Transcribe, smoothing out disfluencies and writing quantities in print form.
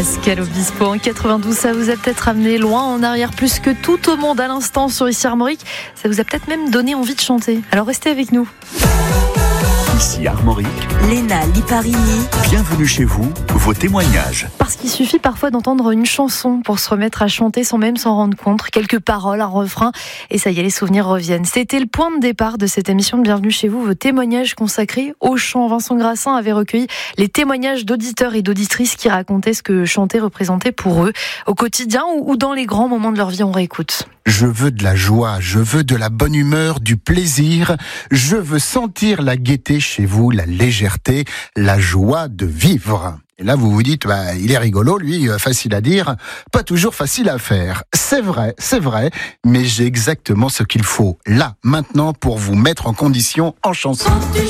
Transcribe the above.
Pascal Obispo en 92, ça vous a peut-être amené loin en arrière plus que tout au monde à l'instant sur Ici Armorique. Ça vous a peut-être même donné envie de chanter. Alors restez avec nous. Ici Armorique, Léna Liparini. bienvenue chez vous, vos témoignages. Parce qu'il suffit parfois d'entendre une chanson pour se remettre à chanter sans même s'en rendre compte. Quelques paroles, un refrain, et ça y est, les souvenirs reviennent. C'était le point de départ de cette émission de Bienvenue chez vous, vos témoignages consacrés au chant. Vincent Grassin avait recueilli les témoignages d'auditeurs et d'auditrices qui racontaient ce que chanter représentait pour eux, au quotidien ou dans les grands moments de leur vie. On réécoute. Je veux de la joie, je veux de la bonne humeur, du plaisir. Je veux sentir la gaieté chez vous, la légèreté, la joie de vivre. Et là, vous vous dites, il est rigolo, lui, facile à dire, pas toujours facile à faire. C'est vrai, mais j'ai exactement ce qu'il faut, là, maintenant, pour vous mettre en condition en chanson.